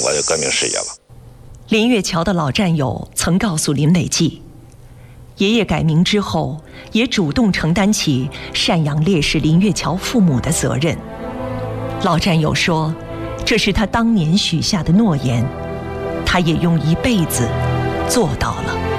我的革命事业了。 林月桥的老战友曾告诉林伟季，爷爷改名之后，也主动承担起赡养烈士林月桥父母的责任。老战友说，这是他当年许下的诺言，他也用一辈子做到了。